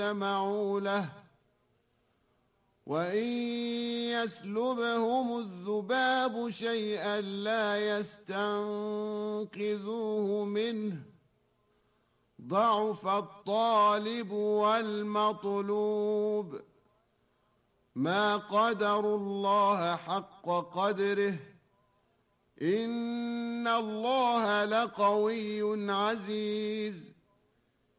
استمعوا له وإن يسلبهم الذباب شيئا لا يستنقذوه منه ضعف الطالب والمطلوب ما قدروا الله حق قدره إن الله لقوي عزيز